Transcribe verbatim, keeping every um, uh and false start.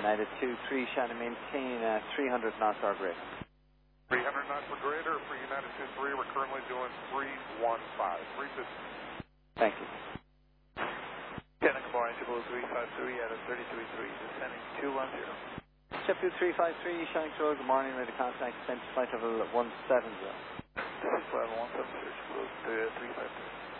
United two three, trying to maintain uh, three hundred knots or greater. three hundred knots or greater for United two three. We're currently doing three one five. three fifty. Thank you. Technical Orange Blue three five three out of thirty-three three, descending two one zero. Jet two three five three, Shanks Road, good morning, ready to contact, descent to flight level one seven zero. This is level one seven zero, Blue three five three.